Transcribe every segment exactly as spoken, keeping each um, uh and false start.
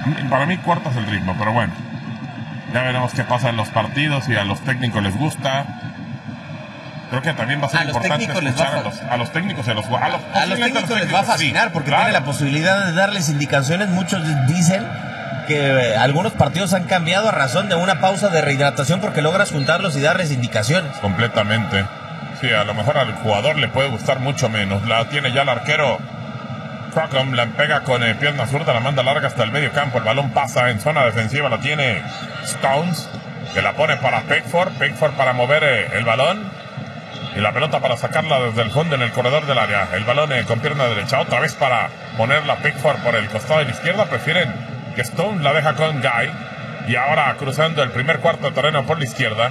Para mí cortas el ritmo, pero bueno. Ya veremos qué pasa en los partidos y a los técnicos les gusta. Creo que también va a ser a importante los escuchar va a, los, a los técnicos y a los a los, a los técnicos les va a fascinar, sí, porque claro, tiene la posibilidad de darles indicaciones. Muchos dicen que eh, algunos partidos han cambiado a razón de una pausa de rehidratación porque logras juntarlos y darles indicaciones. Completamente. Sí, a lo mejor al jugador le puede gustar mucho menos. La tiene ya el arquero Crockham, la pega con eh, pierna zurda, la manda larga hasta el medio campo. El balón pasa en zona defensiva, la tiene Stones, que la pone para Pickford. Pickford para mover eh, el balón. Y la pelota para sacarla desde el fondo en el corredor del área. El balón eh, con pierna derecha. Otra vez para ponerla Pickford por el costado de la izquierda. Prefieren que Stone la deja con Guy. Y ahora cruzando el primer cuarto de terreno por la izquierda.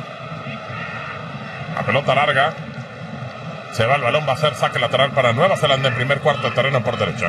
La pelota larga. Se va el balón. Va a ser saque lateral para Nueva Zelanda en primer cuarto de terreno por derecha.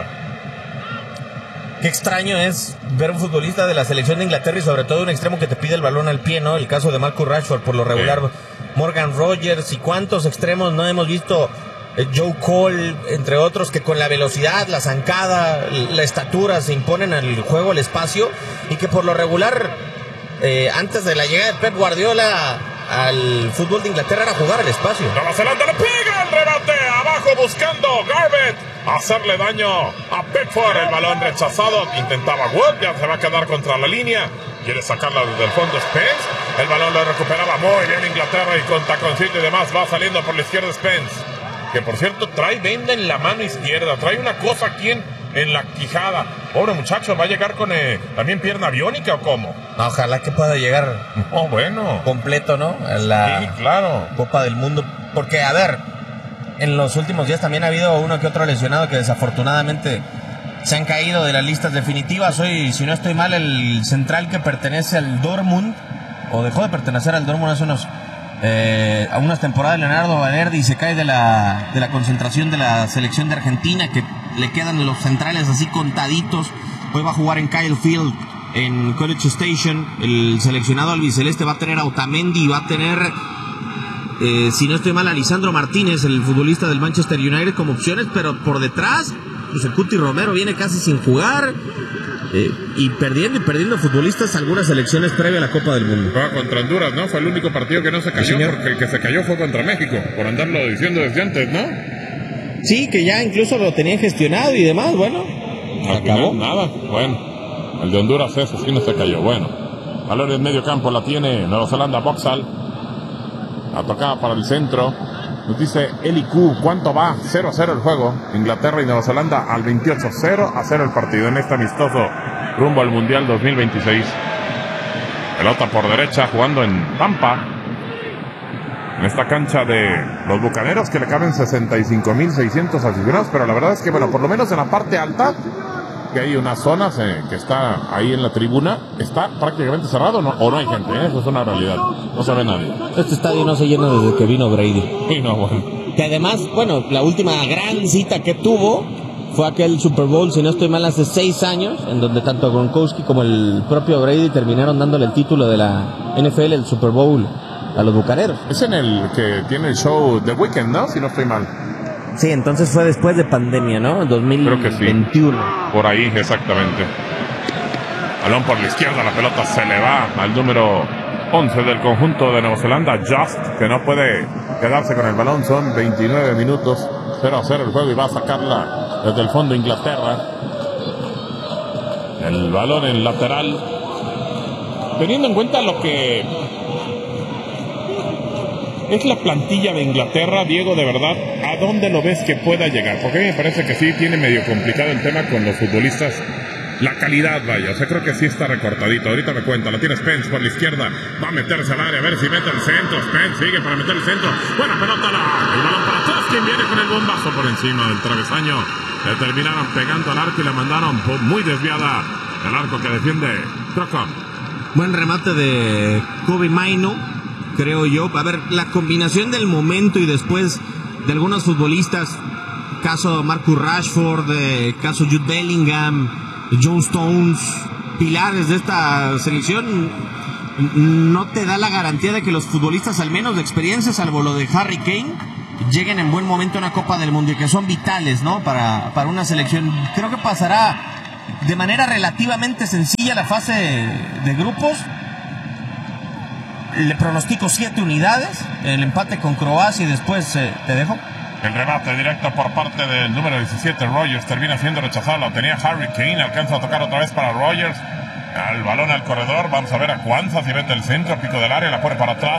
Qué extraño es ver un futbolista de la selección de Inglaterra y sobre todo un extremo que te pide el balón al pie, ¿no? El caso de Marcus Rashford por lo regular. Sí. Morgan Rogers y cuántos extremos no hemos visto, eh, Joe Cole, entre otros, que con la velocidad, la zancada, la estatura se imponen al juego, al espacio, y que por lo regular, eh, antes de la llegada de Pep Guardiola al fútbol de Inglaterra era jugar al espacio. Nueva Zelanda le pega el rebate, abajo buscando Garbutt hacerle daño a Pickford, el balón rechazado, intentaba Wood, ya se va a quedar contra la línea. Quiere sacarla desde el fondo Spence. El balón lo recuperaba muy bien Inglaterra y con taconcito y demás va saliendo por la izquierda Spence. Que por cierto trae venda en la mano izquierda. Trae una cosa aquí en, en la quijada. Pobre muchacho, ¿va a llegar con eh, también pierna biónica o cómo? Ojalá que pueda llegar oh, bueno. completo, ¿no? A la sí, claro. Copa del Mundo. Porque, a ver, en los últimos días también ha habido uno que otro lesionado que desafortunadamente se han caído de las listas definitivas. Hoy, si no estoy mal, el central que pertenece al Dortmund, o dejó de pertenecer al Dortmund hace unos, eh, a unas temporadas, Leonardo Valerdi, se cae de la, de la concentración de la selección de Argentina, que le quedan los centrales así contaditos. Hoy va a jugar en Kyle Field, en College Station. El seleccionado albiceleste va a tener a Otamendi, va a tener, eh, si no estoy mal, a Lisandro Martínez, el futbolista del Manchester United, como opciones, pero por detrás pues el Cuti Romero viene casi sin jugar, eh, y perdiendo y perdiendo futbolistas algunas selecciones previa a la Copa del Mundo. Juega contra Honduras, ¿no? Fue el único partido que no se cayó, porque el que se cayó fue contra México, por andarlo diciendo desde antes, ¿no? Sí, que ya incluso lo tenían gestionado y demás, bueno, al acabó. Final, nada, bueno, el de Honduras ese sí no se cayó, bueno. Balón en medio campo, la tiene Nueva Zelanda, Boxall, la tocada para el centro. Nos dice Eli Q, ¿cuánto va? cero a cero el juego. Inglaterra y Nueva Zelanda al veintiocho, cero a cero el partido en este amistoso rumbo al Mundial dos mil veintiséis. Pelota por derecha jugando en Tampa, en esta cancha de los Bucaneros, que le caben sesenta y cinco mil seiscientos aficionados, pero la verdad es que, bueno, por lo menos en la parte alta, que hay unas zonas eh, que está ahí en la tribuna, está prácticamente cerrado, ¿no? O no hay gente, ¿eh? Eso es una realidad, no se ve nadie. Este estadio no se llena desde que vino Brady. Sí, no, bueno. Que además, bueno, la última gran cita que tuvo fue aquel Super Bowl, si no estoy mal, hace seis años, en donde tanto Gronkowski como el propio Brady terminaron dándole el título de la N F L, el Super Bowl, a los Bucaneros. Es en el que tiene el show The Weeknd, ¿no? Si no estoy mal. Sí, entonces fue después de pandemia, ¿no? dos mil veintiuno. Creo que sí. Por ahí, exactamente. Balón por la izquierda, la pelota se le va al número once del conjunto de Nueva Zelanda, Just, que no puede quedarse con el balón. Son veintinueve minutos, cero a cero el juego, y va a sacarla desde el fondo Inglaterra. El balón en lateral. Teniendo en cuenta lo que es la plantilla de Inglaterra, Diego, de verdad, ¿a dónde lo ves que pueda llegar? Porque a mí me parece que sí tiene medio complicado el tema con los futbolistas. La calidad, vaya, o sea, creo que sí está recortadito. Ahorita me cuenta, lo tiene Spence por la izquierda, va a meterse al área, a ver si mete el centro. Spence sigue para meter el centro. Buena pelota, la, el balón para atrás, quien viene con el bombazo por encima del travesaño. Le terminaron pegando al arco y la mandaron muy desviada el arco que defiende Crockham. Buen remate de Kobe Maino, creo yo. A ver, la combinación del momento y después de algunos futbolistas, caso Marcus Rashford, eh, caso Jude Bellingham, John Stones, pilares de esta selección, no te da la garantía de que los futbolistas, al menos de experiencia, salvo lo de Harry Kane, lleguen en buen momento a una Copa del Mundo y que son vitales, ¿no? Para, para una selección. Creo que pasará de manera relativamente sencilla la fase de grupos. Le pronostico siete unidades, el empate con Croacia y después eh, te dejo. El remate directo por parte del número diecisiete, Rogers, termina siendo rechazado. Lo tenía Harry Kane, alcanza a tocar otra vez para Rogers. Al balón al corredor, vamos a ver a Cuanza si mete el centro, pico del área, la pone para atrás.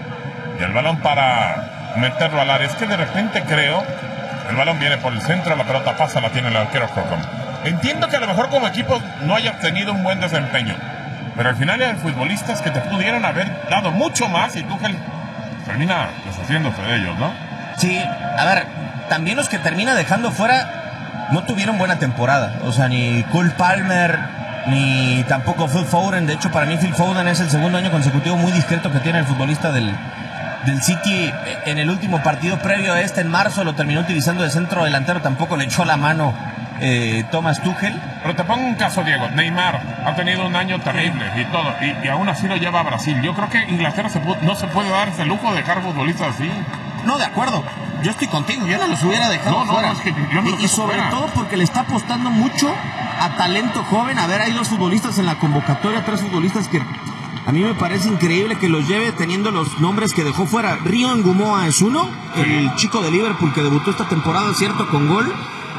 Y el balón para meterlo al área. Es que de repente creo, el balón viene por el centro, la pelota pasa, la tiene el arquero Crocom. Entiendo que a lo mejor como equipo no hayas tenido un buen desempeño, pero al final hay futbolistas que te pudieron haber dado mucho más y Tuchel termina deshaciéndose de ellos, ¿no? Sí, a ver, también los que termina dejando fuera no tuvieron buena temporada. O sea, ni Cole Palmer, ni tampoco Phil Foden. De hecho, para mí Phil Foden es el segundo año consecutivo muy discreto que tiene el futbolista del, del City. En el último partido previo a este, en marzo, lo terminó utilizando de centro delantero. Tampoco le echó la mano eh, Thomas Tuchel. Pero te pongo un caso, Diego. Neymar ha tenido un año terrible y todo, y, y aún así lo lleva a Brasil. Yo creo que Inglaterra se puede, no se puede dar ese lujo de dejar futbolistas así. No, de acuerdo. Yo estoy contigo. Yo no los hubiera dejado no, no, fuera. No, es que yo no y, y sobre fuera. todo porque le está apostando mucho a talento joven. A ver, hay dos futbolistas en la convocatoria, tres futbolistas que a mí me parece increíble que los lleve teniendo los nombres que dejó fuera. Río Ngumoa es uno, sí. El chico de Liverpool que debutó esta temporada, cierto, con gol,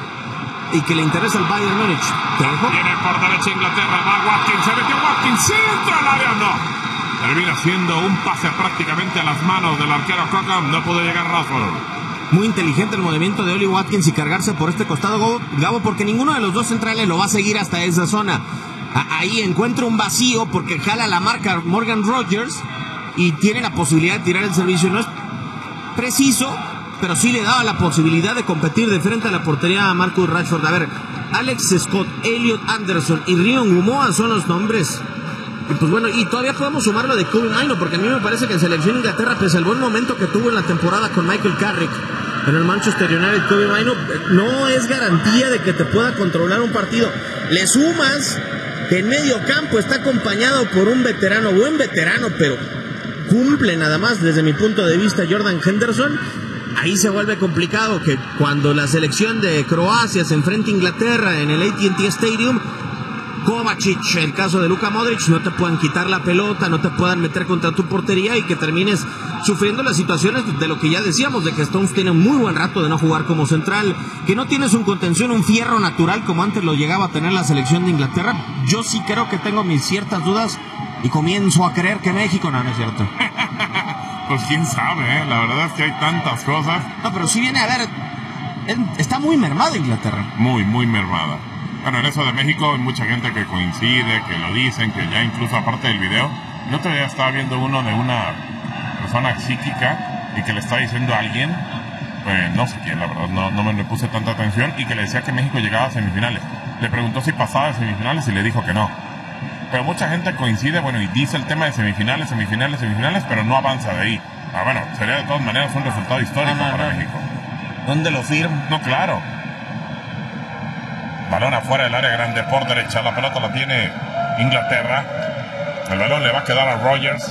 y que le interesa al Bayern Múnich. ¿Te dejo? Viene por derecha Inglaterra, va Watkins, se metió Watkins, sí, entra al área, no. Termina siendo un pase prácticamente a las manos del arquero Cockham, no pudo llegar Rashford. Muy inteligente el movimiento de Oli Watkins y cargarse por este costado, Gabo, porque ninguno de los dos centrales lo va a seguir hasta esa zona. Ahí encuentra un vacío porque jala la marca Morgan Rogers y tiene la posibilidad de tirar el servicio. No es preciso, pero sí le daba la posibilidad de competir de frente a la portería a Marcus Rashford. A ver, Alex Scott, Elliot Anderson y Río Ngumoa son los nombres. Y pues bueno, y todavía podemos sumar lo de Kobe Mainoo, porque a mí me parece que en selección Inglaterra, pese al buen momento que tuvo en la temporada con Michael Carrick en el Manchester United, Kobe Mainoo no es garantía de que te pueda controlar un partido. Le sumas que en medio campo está acompañado por un veterano, buen veterano, pero cumple nada más desde mi punto de vista Jordan Henderson. Ahí se vuelve complicado que cuando la selección de Croacia se enfrenta a Inglaterra en el A T and T Stadium, Kovacic, el caso de Luka Modric, no te puedan quitar la pelota, no te puedan meter contra tu portería y que termines sufriendo las situaciones de lo que ya decíamos, de que Stones tiene muy buen rato de no jugar como central, que no tienes un contención, un fierro natural como antes lo llegaba a tener la selección de Inglaterra. Yo sí creo que tengo mis ciertas dudas y comienzo a creer que México no, no es cierto. Pues quién sabe, ¿eh? La verdad es que hay tantas cosas. No, pero sí viene a ver, está muy mermada Inglaterra. Muy, muy mermada. Bueno, en eso de México hay mucha gente que coincide, que lo dicen, que ya incluso aparte del video, el otro día estaba viendo uno de una persona psíquica y que le está diciendo a alguien, pues no sé quién, la verdad, no, no me le puse tanta atención, y que le decía que México llegaba a semifinales. Le preguntó si pasaba de semifinales y le dijo que no. Pero mucha gente coincide, bueno, y dice el tema de semifinales, semifinales, semifinales, pero no avanza de ahí. Ah, bueno, sería de todas maneras un resultado histórico no, no, para no. México. ¿Dónde lo firmo? No, claro. Balón afuera del área grande por derecha. La pelota la tiene Inglaterra. El balón le va a quedar a Rogers.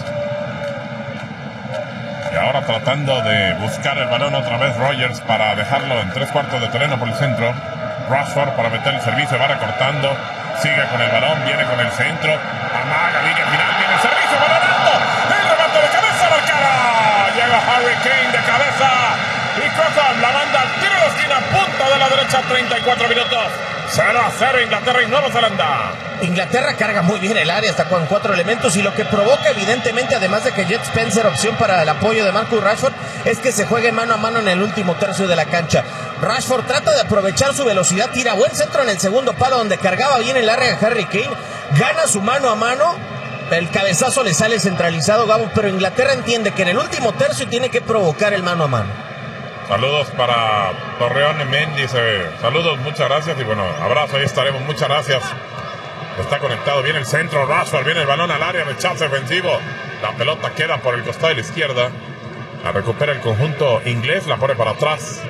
Y ahora tratando de buscar el balón otra vez Rogers para dejarlo en tres cuartos de terreno por el centro. Rashford para meter el servicio, va recortando. Sigue con el balón, viene con el centro. Amaga, línea final, viene el servicio, balón alto. El remate de cabeza marcada. Llega Harry Kane de cabeza. Y Cockham la manda al tiro de esquina, punta de la derecha, treinta y cuatro minutos. cero a cero Inglaterra y Nueva Zelanda. Inglaterra carga muy bien el área, está con cuatro elementos, y lo que provoca evidentemente, además de que Jet Spencer, opción para el apoyo de Marcus Rashford, es que se juegue mano a mano en el último tercio de la cancha. Rashford trata de aprovechar su velocidad, tira buen centro en el segundo palo donde cargaba bien el área de Harry Kane, gana su mano a mano, el cabezazo le sale centralizado, Gabo, pero Inglaterra entiende que en el último tercio tiene que provocar el mano a mano. Saludos para Torreón Mendy, dice, saludos, muchas gracias, y bueno, abrazo, ahí estaremos, muchas gracias. Está conectado, viene el centro, Rashford, viene el balón al área, rechazo ofensivo, la pelota queda por el costado de la izquierda, la recupera el conjunto inglés, la pone para atrás.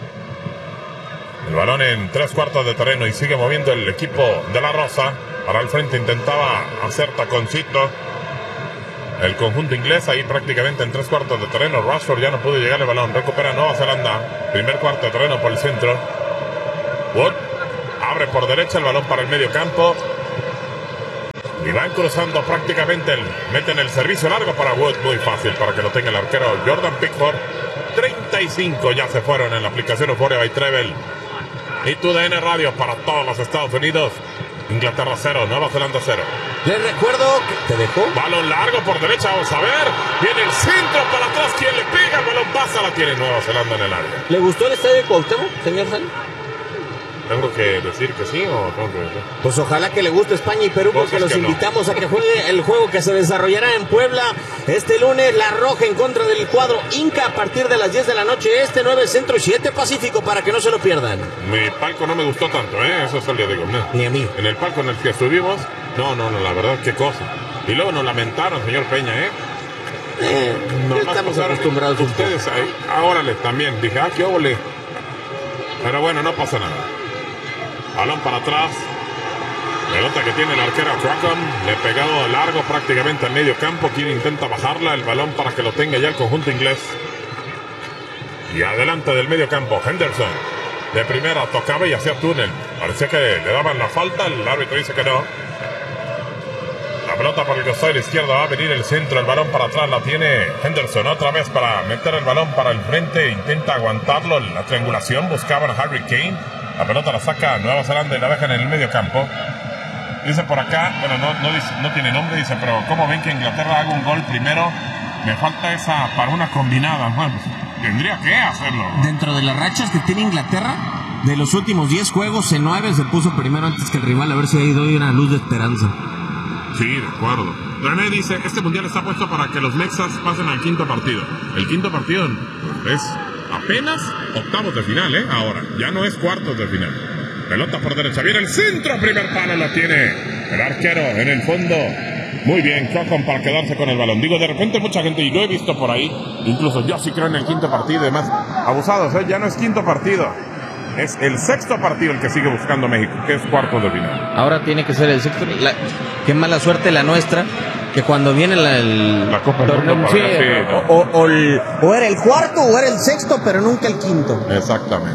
El balón en tres cuartos de terreno y sigue moviendo el equipo de la Rosa. Para el frente intentaba hacer taconcito el conjunto inglés, ahí prácticamente en tres cuartos de terreno. Rashford ya no pudo llegar el balón, recupera Nueva Zelanda, primer cuarto de terreno por el centro. Wood, Abre por derecha el balón para el medio campo. Y van cruzando prácticamente, el, meten el servicio largo para Wood, muy fácil para que lo tenga el arquero Jordan Pickford. treinta y cinco ya se fueron en la aplicación Euphoria by Treble. Y tu D N Radio para todos los Estados Unidos. Inglaterra cero, Nueva Zelanda cero. Les recuerdo que te dejó. Balón largo por derecha, vamos a ver. Viene el centro para atrás, quien le pega, el balón pasa, la tiene Nueva Zelanda en el área. ¿Le gustó el estadio de Cuauhtémoc, señor San? ¿Tengo que decir que sí o tengo que decir? Pues ojalá que le guste España y Perú, porque los invitamos no. a que juegue el juego que se desarrollará en Puebla este lunes. La Roja en contra del cuadro Inca a partir de las diez de la noche, este nueve Centro y siete Pacífico, para que no se lo pierdan. Mi palco no me gustó tanto, ¿eh? Eso es el día digo. No. Ni a mí. En el palco en el que estuvimos, no, no, no, la verdad, qué cosa. Y luego nos lamentaron, señor Peña, ¿eh? eh no estamos acostumbrados a ustedes. Ahí, ahora les también dije, ah, qué óvole. Pero bueno, no pasa nada. Balón para atrás. Pelota que tiene el arquero Crackham. Le he pegado largo prácticamente al medio campo. Quien intenta bajarla. El balón para que lo tenga ya el conjunto inglés. Y adelante del medio campo Henderson. De primera tocaba y hacía túnel. Parecía que le daban la falta. El árbitro dice que no. La pelota por el costado de la izquierda. Va a venir el centro. El balón para atrás la tiene Henderson. Otra vez para meter el balón para el frente. Intenta aguantarlo. La triangulación. Buscaban a Harry Kane. La pelota la saca Nueva Zelanda y la dejan en el medio campo. Dice por acá, bueno, no, no, dice, no tiene nombre, dice, pero ¿cómo ven que Inglaterra haga un gol primero? Me falta esa para una combinada. Bueno, pues, tendría que hacerlo. Dentro de las rachas que tiene Inglaterra, de los últimos diez juegos, en nueve se puso primero antes que el rival, a ver si ahí doy una luz de esperanza. Sí, de acuerdo. René dice, este mundial está puesto para que los mexas pasen al quinto partido. El quinto partido es apenas octavos de final, ¿eh? Ahora, ya no es cuartos de final. Pelota por derecha, viene el centro, primer palo lo tiene el arquero en el fondo. Muy bien, Crockham para quedarse con el balón. Digo, de repente mucha gente, y lo he visto por ahí, incluso yo sí creo en el quinto partido y demás. Abusados, ¿eh? Ya no es quinto partido. Es el sexto partido el que sigue buscando México, que es cuartos de final. Ahora tiene que ser el sexto. La, qué mala suerte la nuestra, que cuando viene la, el la Copa del Mundo, sí, o, o, o, el, o era el cuarto o era el sexto, pero nunca el quinto. Exactamente.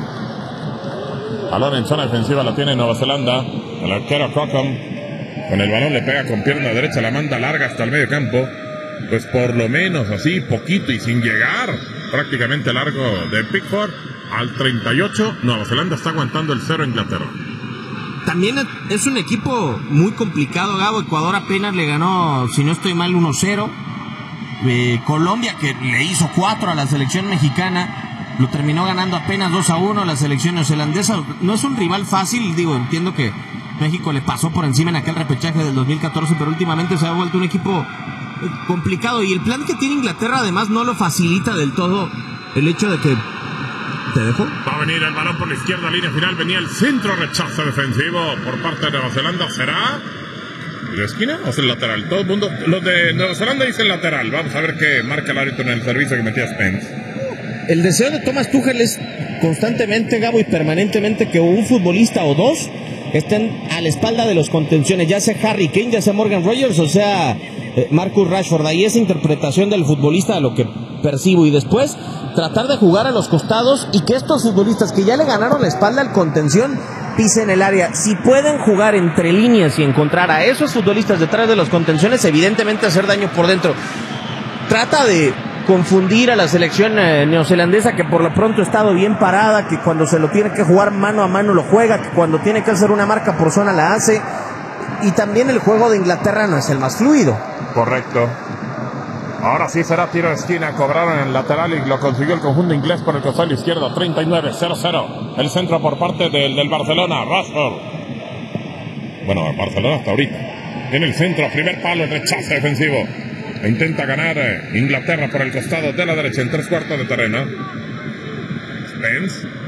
Balón en zona defensiva la tiene Nueva Zelanda. El arquero Crockham con el balón le pega con pierna derecha, la manda larga hasta el medio campo. Pues por lo menos así, poquito y sin llegar prácticamente largo de Pickford. Al treinta y ocho, Nueva Zelanda está aguantando el cero a Inglaterra. También es un equipo muy complicado, Gabo. Ecuador apenas le ganó, si no estoy mal, uno cero. Eh, Colombia, que le hizo cuatro a la selección mexicana, lo terminó ganando apenas dos a uno a la selección neozelandesa. No es un rival fácil, digo, entiendo que México le pasó por encima en aquel repechaje del dos mil catorce, pero últimamente se ha vuelto un equipo complicado. Y el plan que tiene Inglaterra además no lo facilita del todo el hecho de que... ¿Te dejo? Va a venir el balón por la izquierda, línea final, venía el centro, rechazo defensivo por parte de Nueva Zelanda. ¿Será de esquina o es el lateral? Todo el mundo, los de Nueva Zelanda dicen lateral. Vamos a ver qué marca el árbitro en el servicio que metía Spence. El deseo de Thomas Tuchel es constantemente, Gabo, y permanentemente que un futbolista o dos estén a la espalda de los contenciones, ya sea Harry Kane, ya sea Morgan Rogers, o sea eh, Marcus Rashford. Ahí esa interpretación del futbolista a lo que percibo, y después tratar de jugar a los costados y que estos futbolistas que ya le ganaron la espalda al contención pisen el área. Si pueden jugar entre líneas y encontrar a esos futbolistas detrás de los contenciones, evidentemente hacer daño por dentro. Trata de confundir a la selección eh, neozelandesa, que por lo pronto ha estado bien parada, que cuando se lo tiene que jugar mano a mano lo juega, que cuando tiene que hacer una marca por zona la hace, y también el juego de Inglaterra no es el más fluido. Correcto. Ahora sí será tiro de esquina, cobraron en el lateral y lo consiguió el conjunto inglés por el costado izquierdo. Treinta y nueve cero cero. El centro por parte del, del Barcelona, Rashford. Bueno, Barcelona hasta ahorita. En el centro, primer palo, el rechazo defensivo. E intenta ganar eh, Inglaterra por el costado de la derecha en tres cuartos de terreno. Spence.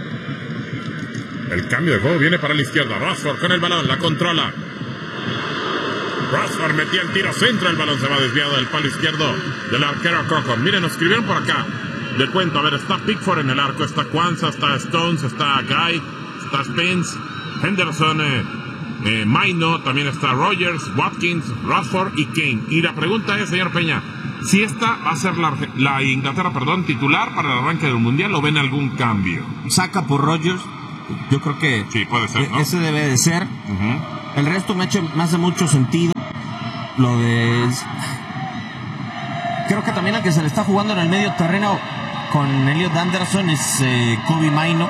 El cambio de juego viene para la izquierda. Rashford con el balón, la controla. Rashford metía el tiro centro, el balón se va desviado del palo izquierdo del arquero Crockham. Miren, nos escribieron por acá. De cuento, a ver, está Pickford en el arco, está Kwanzaa, está Stones, está Guy, está Spence, Henderson, eh, eh, Maino, también está Rogers, Watkins, Rashford y Kane. Y la pregunta es, señor Peña, si esta va a ser la, la Inglaterra, perdón, titular para el arranque del Mundial, ¿o ven algún cambio? Saca por Rogers, Yo creo que sí, puede ser, ¿no? ese debe de ser. Uh-huh. El resto me, hecho, me hace mucho sentido. Lo de... Creo que también el que se le está jugando en el medio terreno con Elliot Anderson es eh, Kobe Maino.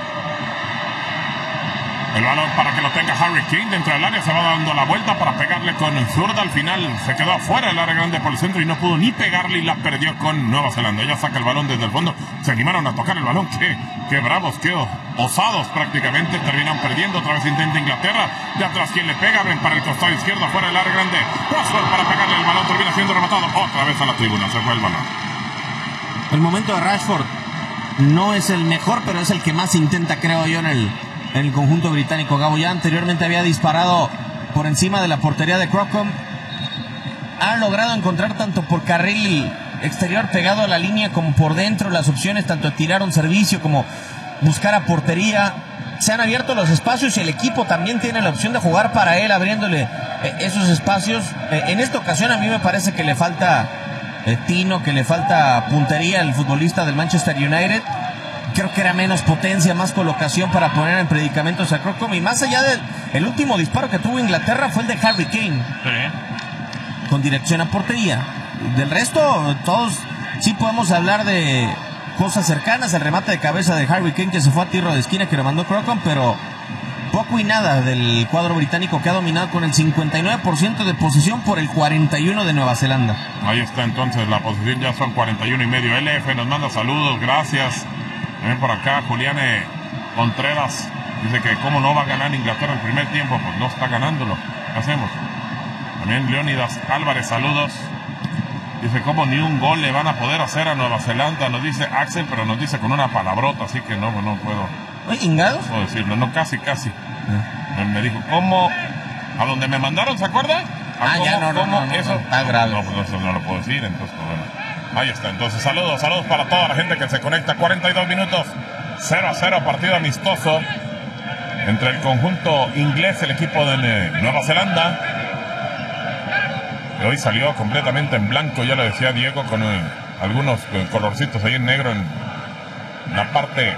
El balón para que lo tenga Harry King dentro del área, se va dando la vuelta para pegarle con el zurda. Al final se quedó afuera del área grande por el centro y no pudo ni pegarle y la perdió con Nueva Zelanda. Ella saca el balón desde el fondo, se animaron a tocar el balón, qué, qué bravos, qué osados prácticamente, terminan perdiendo. Otra vez intenta Inglaterra, de atrás quien le pega, ven para el costado izquierdo, afuera del área grande, Rashford para pegarle el balón, termina siendo rematado otra vez a la tribuna, se fue el balón. El momento de Rashford no es el mejor, pero es el que más intenta, creo yo, en el... en el conjunto británico. Gabo ya anteriormente había disparado por encima de la portería de Crocombe. Ha logrado encontrar tanto por carril exterior pegado a la línea como por dentro las opciones, tanto de tirar un servicio como buscar a portería. Se han abierto los espacios y el equipo también tiene la opción de jugar para él, abriéndole eh, esos espacios. Eh, en esta ocasión a mí me parece que le falta eh, tino, que le falta puntería al futbolista del Manchester United. Creo que era menos potencia, más colocación para poner en predicamentos a Crocombe. Y más allá del el último disparo que tuvo Inglaterra fue el de Harry Kane. Sí. Con dirección a portería. Del resto, todos sí podemos hablar de cosas cercanas. El remate de cabeza de Harry Kane que se fue a tiro de esquina que le mandó Crocombe, pero poco y nada del cuadro británico que ha dominado con el cincuenta y nueve por ciento de posesión por el cuarenta y uno por ciento de Nueva Zelanda. Ahí está entonces la posición, ya son cuarenta y uno y medio. L F nos manda saludos, gracias. Ven por acá, Juliane Contreras dice que cómo no va a ganar Inglaterra el primer tiempo, pues no está ganándolo. ¿Qué hacemos? También Leónidas Álvarez, saludos. Dice cómo ni un gol le van a poder hacer a Nueva Zelanda, nos dice Axel, pero nos dice con una palabrota, así que no, no puedo. ¿Oye, Ingado? No puedo decirlo, no, casi, casi. Ah. Me, me dijo, ¿cómo? ¿A dónde me mandaron, se acuerda? Ah, cómo, ya no, no, no, no, eso? no, está grave. No, pues eso no lo puedo decir, entonces, pues bueno. Ahí está, entonces saludos, saludos para toda la gente que se conecta. Cuarenta y dos minutos, cero a cero, partido amistoso entre el conjunto inglés, el equipo de Nueva Zelanda, que hoy salió completamente en blanco, ya lo decía Diego, con eh, algunos eh, colorcitos ahí en negro en la parte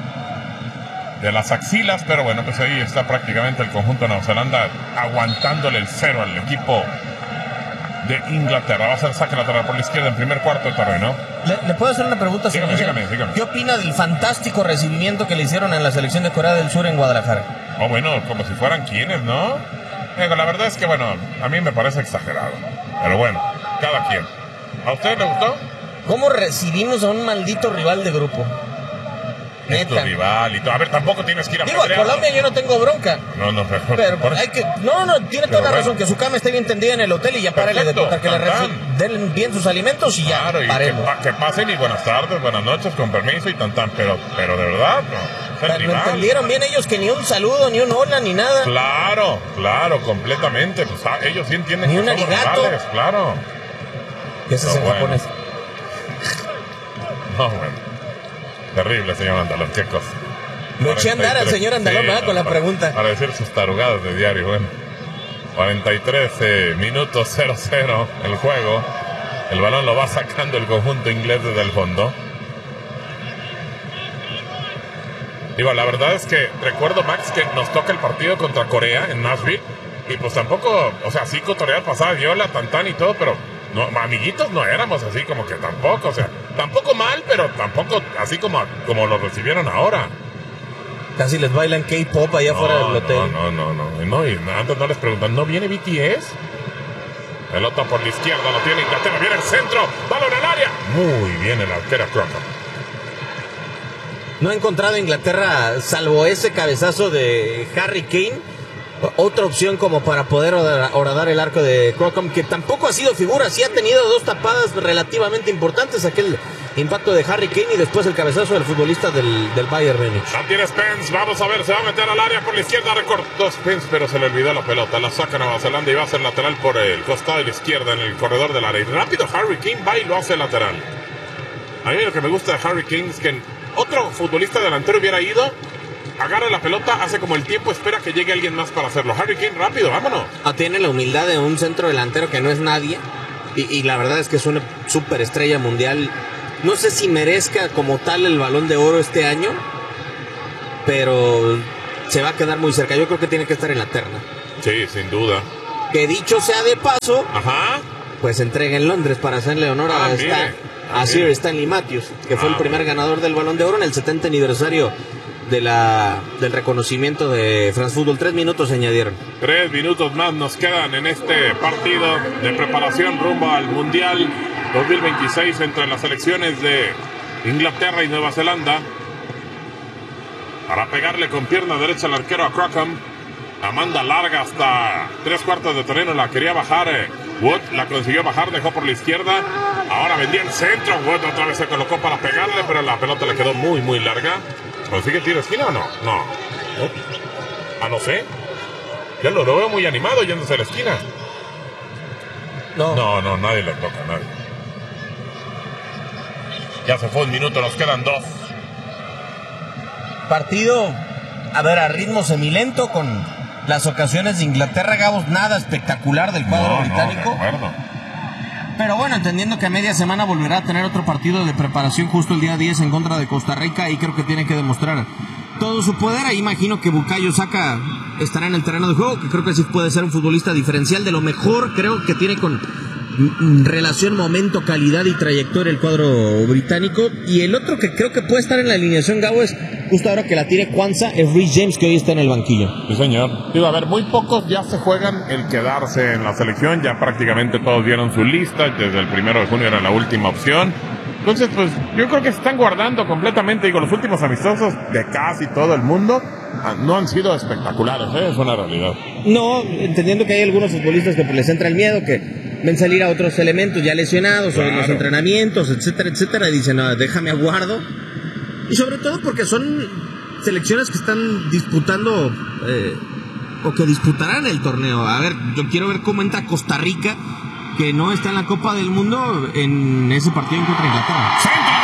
de las axilas, pero bueno, pues ahí está prácticamente el conjunto de Nueva Zelanda aguantándole el cero al equipo de Inglaterra. Va a ser saque lateral por la izquierda en primer cuarto de terreno. ¿Le, ¿Le puedo hacer una pregunta? Dígame, dígame, dígame. ¿Qué opina del fantástico recibimiento que le hicieron en la selección de Corea del Sur en Guadalajara? Oh, bueno, como si fueran quienes, ¿no? Digo, la verdad es que, bueno, a mí me parece exagerado. Pero bueno, cada quien. ¿A usted le gustó? ¿Cómo recibimos a un maldito rival de grupo? Es tu rival y todo. A ver, tampoco tienes que ir a Digo, a Colombia yo no tengo bronca. No, no, mejor. Pero por... hay que... No, no, tiene toda la razón. Que su cama esté bien tendida en el hotel y ya párele de contar que le reci... den bien sus alimentos y ya. Claro, y que, pa que pasen y buenas tardes, buenas noches, con permiso y tan tan. Pero, pero de verdad, no. Pero lo entendieron bien ellos que ni un saludo, ni un hola, ni nada. Claro, claro, completamente. Pues, ah, ellos sí entienden ni que un somos arigato. rivales, claro. ¿Qué es ese en japonés? No, bueno. Terrible, señor Andalón, qué cosa. Lo eché a andar al señor Andalón, sí, ¿verdad? Con la para, pregunta. Para decir sus tarugadas de diario, bueno. cuarenta y tres eh, minutos, cero cero el juego. El balón lo va sacando el conjunto inglés desde el fondo. Digo, la verdad es que recuerdo, Max, que nos toca el partido contra Corea en Nashville. Y pues tampoco, o sea, sí cotoreada pasada, viola, tantán y todo, pero no, amiguitos no éramos así como que tampoco, o sea, tampoco mal, pero tampoco así como, como lo recibieron ahora. Casi les bailan K-pop allá afuera no, del hotel. No, no, no, no, no, y antes no les preguntan, ¿no viene B T S? Pelota por la izquierda, lo tiene Inglaterra, viene el centro, balón al área. Muy bien el arquero Crocombe. No ha encontrado Inglaterra, salvo ese cabezazo de Harry Kane, otra opción como para poder horadar el arco de Crocombe, que tampoco ha sido figura, sí ha tenido dos tapadas relativamente importantes, aquel impacto de Harry Kane y después el cabezazo del futbolista del, del Bayern Múnich. La tiene Spence, vamos a ver, se va a meter al área por la izquierda, recortó Spence, pero se le olvidó la pelota, la saca Nueva Zelanda y va a ser lateral por el costado de la izquierda en el corredor del área. Y rápido Harry Kane va y lo hace lateral. A mí lo que me gusta de Harry Kane es que otro futbolista delantero hubiera ido, agarra la pelota, hace como el tiempo, espera que llegue alguien más para hacerlo. Harry Kane, rápido, vámonos. Ah, tiene la humildad de un centro delantero que no es nadie. Y, y la verdad es que es una superestrella mundial. No sé si merezca como tal el Balón de Oro este año, pero se va a quedar muy cerca. Yo creo que tiene que estar en la terna. Sí, sin duda. Que dicho sea de paso, Ajá. pues entrega en Londres para hacerle honor Ah, a, mire, Stan, ah, a Sir mire. Stanley Matthews, que fue Ah, el primer bueno. ganador del Balón de Oro en el setenta aniversario de la del reconocimiento de France Football. Tres minutos se añadieron. Tres minutos más nos quedan en este partido de preparación rumbo al Mundial dos mil veintiséis entre las selecciones de Inglaterra y Nueva Zelanda. Para pegarle con pierna derecha al arquero a Crockham. La manda larga hasta tres cuartos de terreno. La quería bajar eh, Wood. La consiguió bajar. Dejó por la izquierda. Ahora vendía el centro. Wood otra vez se colocó para pegarle. Pero la pelota le quedó muy, muy larga. ¿Consigue tiro de esquina o no? No. ¿No? Ah, no sé. Ya lo, lo veo muy animado yéndose a la esquina. No. No, no, nadie le toca, nadie. Ya se fue un minuto, nos quedan dos. Partido, a ver, a ritmo semilento con las ocasiones de Inglaterra, Gabos, nada espectacular del cuadro No, británico. no, de acuerdo. Pero bueno, entendiendo que a media semana volverá a tener otro partido de preparación justo el día diez en contra de Costa Rica y creo que tiene que demostrar todo su poder. Ahí imagino que Bukayo Saka estará en el terreno de juego, que creo que sí puede ser un futbolista diferencial, de lo mejor creo que tiene con mm, relación, momento, calidad y trayectoria el cuadro británico. Y el otro que creo que puede estar en la alineación, Gabo, es justo ahora que la tiene Kwanzaa, es Reece James, que hoy está en el banquillo. Sí, señor. Digo, a ver, muy pocos ya se juegan el quedarse en la selección. Ya prácticamente todos dieron su lista. Desde el primero de junio era la última opción. Entonces, pues, yo creo que se están guardando completamente. Digo, los últimos amistosos de casi todo el mundo ah, no han sido espectaculares, ¿eh? Es una realidad. No, entendiendo que hay algunos futbolistas que pues, les entra el miedo, que ven salir a otros elementos ya lesionados, o en los Claro. entrenamientos, etcétera, etcétera, y dicen, no, déjame aguardo. Y sobre todo porque son selecciones que están disputando, eh, o que disputarán el torneo. A ver, yo quiero ver cómo entra Costa Rica, que no está en la Copa del Mundo, en ese partido en contra Inglaterra. ¡Centro!